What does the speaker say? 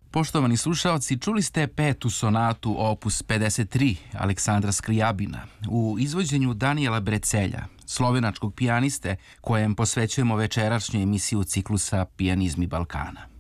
Poštovani slušaoci, čuli ste petu sonatu opus 53 Aleksandra Skrijabina u izvođenju Danijela Brecelja, slovenačkog pijaniste kojem posvećujemo večerašnju emisiju ciklusa Pijanizmi Balkana.